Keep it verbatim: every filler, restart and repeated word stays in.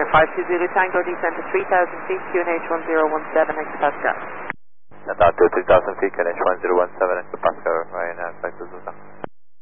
five two Zulu Tango, descend to three thousand feet, Q N H one zero one seven hectopascal. Down to three thousand feet, Q N H one zero one seven hectopascal, right now, back to Zulu.